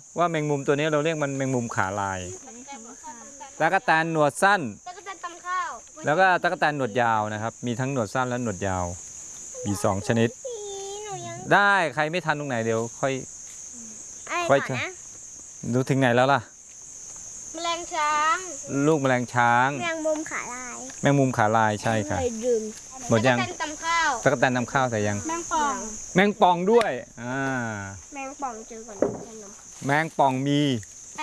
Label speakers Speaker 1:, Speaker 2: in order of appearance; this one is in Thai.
Speaker 1: ว่าแมงมุมตัวนี้เราเรียกมันแมงมุมขาลายตั๊กแตนหนวดสั้น
Speaker 2: ตั๊กแตนตำข้าว
Speaker 1: แล้วก็ตั๊กแตนหนวดยาวนะครับมีทั้งหนวดสั้นและหนวดยาวมี2ชนิดได้ใครไม่ทันตรงไหนเดี๋ยวค่อยดูถึงไหนแล้วล่ะ
Speaker 2: แมลงช้าง
Speaker 1: ลูกแมลงช้าง
Speaker 2: แมงมุมขาลาย
Speaker 1: แมงมุมขาลายใช่ค่ะหมดยัง
Speaker 2: ตั๊กแตนตำข้าว
Speaker 1: ตั๊กแตนตำข้าวแต่ยัง
Speaker 2: แมงป่อง
Speaker 1: ด้วย
Speaker 2: แมงป่องเจอก่อน
Speaker 1: แมงป่องมี